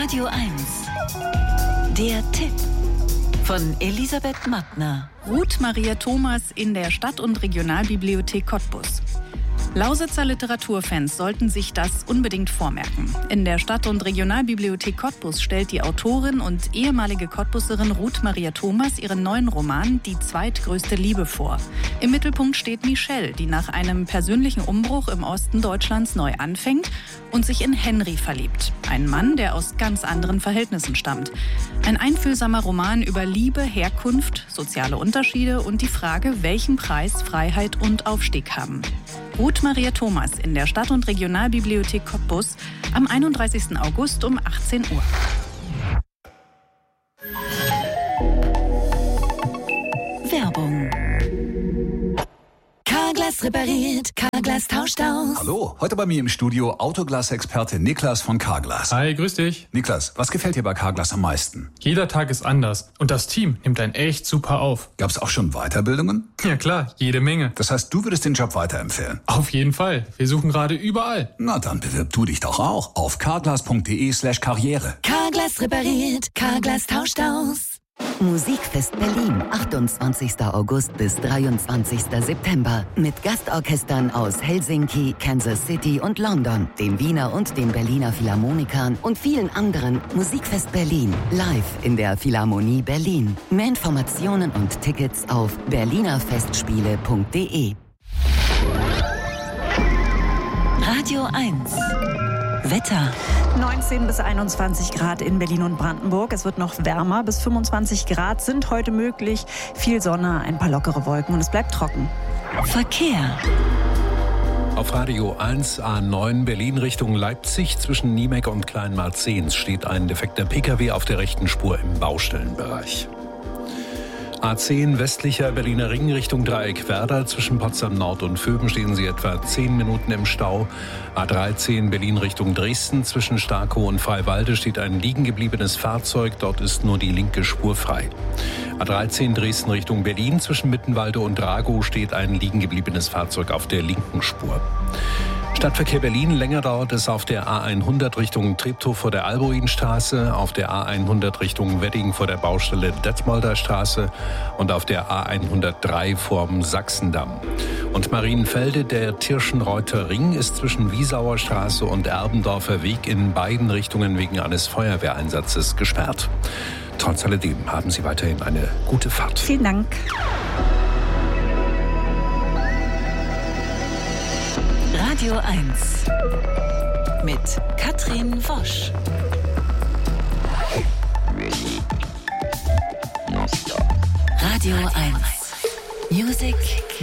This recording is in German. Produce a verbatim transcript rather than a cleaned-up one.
Radio eins. Der Tipp von Elisabeth Mattner. Ruth Maria Thomas in der Stadt- und Regionalbibliothek Cottbus. Lausitzer Literaturfans sollten sich das unbedingt vormerken. In der Stadt- und Regionalbibliothek Cottbus stellt die Autorin und ehemalige Cottbuserin Ruth Maria Thomas ihren neuen Roman Die zweitgrößte Liebe vor. Im Mittelpunkt steht Michelle, die nach einem persönlichen Umbruch im Osten Deutschlands neu anfängt und sich in Henry verliebt. Ein Mann, der aus ganz anderen Verhältnissen stammt. Ein einfühlsamer Roman über Liebe, Herkunft, soziale Unterschiede und die Frage, welchen Preis Freiheit und Aufstieg haben. Ruth Maria Thomas in der Stadt- und Regionalbibliothek Cottbus am einunddreißigsten August um achtzehn Uhr. Werbung. Carglass repariert, Carglass tauscht aus. Hallo, heute bei mir im Studio Autoglas-Experte Niklas von Carglass. Hi, grüß dich. Niklas, was gefällt dir bei Carglass am meisten? Jeder Tag ist anders und das Team nimmt einen echt super auf. Gab's auch schon Weiterbildungen? Ja klar, jede Menge. Das heißt, du würdest den Job weiterempfehlen? Auf jeden Fall. Wir suchen gerade überall. Na, dann bewirb du dich doch auch auf carglass.de slash karriere. Carglass repariert, Carglass tauscht aus. Musikfest Berlin, achtundzwanzigsten August bis dreiundzwanzigsten September. Mit Gastorchestern aus Helsinki, Kansas City und London, den Wiener und den Berliner Philharmonikern und vielen anderen. Musikfest Berlin, live in der Philharmonie Berlin. Mehr Informationen und Tickets auf berlinerfestspiele punkt de. Radio eins. Wetter. neunzehn bis einundzwanzig Grad in Berlin und Brandenburg. Es wird noch wärmer. Bis fünfundzwanzig Grad sind heute möglich. Viel Sonne, ein paar lockere Wolken und es bleibt trocken. Verkehr. Auf Radio eins A neun Berlin Richtung Leipzig zwischen Niemek und Kleinmarzens steht ein defekter Pkw auf der rechten Spur im Baustellenbereich. A zehn westlicher Berliner Ring Richtung Dreieck Werder. Zwischen Potsdam Nord und Vöben stehen Sie etwa zehn Minuten im Stau. A dreizehn Berlin Richtung Dresden. Zwischen Starkow und Freiwalde steht ein liegen gebliebenes Fahrzeug. Dort ist nur die linke Spur frei. A dreizehn Dresden Richtung Berlin. Zwischen Mittenwalde und Dragow steht ein liegen gebliebenes Fahrzeug auf der linken Spur. Stadtverkehr Berlin, länger dauert es auf der A hundert Richtung Treptow vor der Albuinstraße, auf der A hundert Richtung Wedding vor der Baustelle Detmolder Straße und auf der A hundertdrei vorm Sachsendamm. Und Marienfelde, der Tirschenreuther Ring, ist zwischen Wiesauer Straße und Erbendorfer Weg in beiden Richtungen wegen eines Feuerwehreinsatzes gesperrt. Trotz alledem haben Sie weiterhin eine gute Fahrt. Vielen Dank. Radio eins mit Katrin Wosch. Radio eins. Music